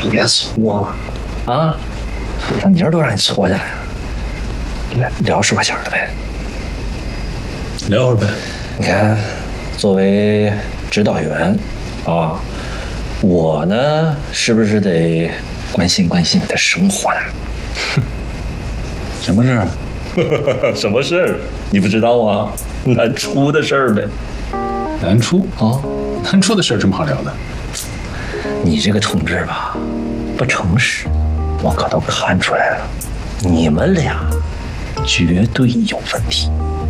别说了啊，让妮儿都让你搓下来了，来聊10块钱的呗。 聊会儿呗。 你看，作为指导员啊，我呢是不是得关心关心你的生活呢？ 什么事儿？ 什么事儿？你不知道啊？南初的事儿呗。 南初啊， 南初的事儿这么好聊的？ 你这个同志吧，不诚实，我可都看出来了，你们俩绝对有问题。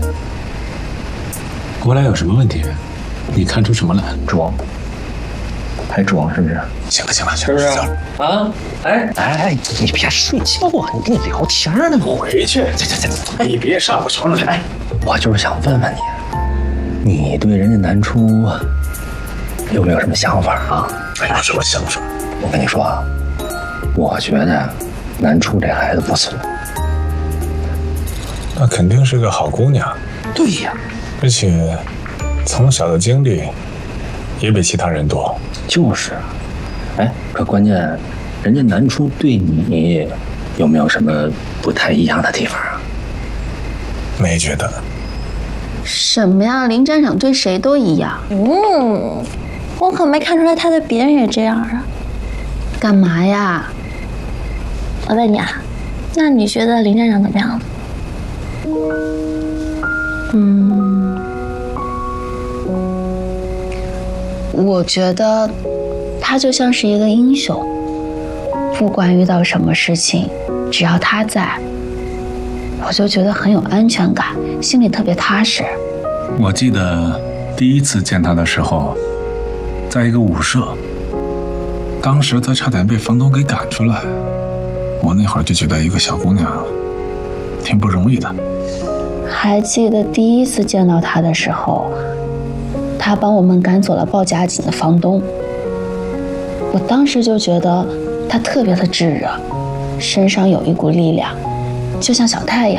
我俩有什么问题？你看出什么来？ 装，还装是不是？ 行了行了， 是不是？啊，哎，你别睡觉啊，你跟你聊天呢。 回去，这，你别上我床上来。 我就是想问问你，你对人家南初有没有什么想法啊？ 有什么想法？ 我跟你说啊，我觉得南初这孩子不错。 那肯定是个好姑娘。 对呀， 而且从小的经历也比其他人多。 就是啊，哎，可关键，人家南初对你有没有什么不太一样的地方啊？ 没觉得。 什么呀？林站长对谁都一样。 我可没看出来他对别人也这样啊。 干嘛呀？ 我问你啊，那你觉得林站长怎么样？ 我觉得他就像是一个英雄，不管遇到什么事情，只要他在，我就觉得很有安全感，心里特别踏实。 我记得第一次见他的时候，在一个舞社，当时他差点被房东给赶出来。我那会儿就觉得一个小姑娘挺不容易的。 还记得第一次见到他的时候，他帮我们赶走了报假警的房东。我当时就觉得他特别的炙热，身上有一股力量，就像小太阳。